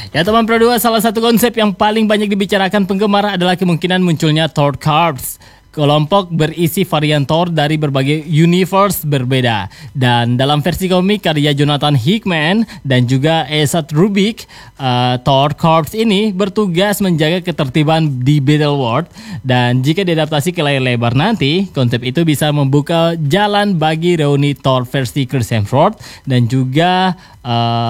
Ya teman Pro 2, salah satu konsep yang paling banyak dibicarakan penggemar adalah kemungkinan munculnya Thor Corps. Kelompok berisi varian Thor dari berbagai universe berbeda. Dan dalam versi komik karya Jonathan Hickman dan juga Esad Rubik, Thor Corps ini bertugas menjaga ketertiban di Battleworld. Dan jika diadaptasi ke layar lebar nanti, konsep itu bisa membuka jalan bagi reuni Thor versi Chris Hemsworth dan juga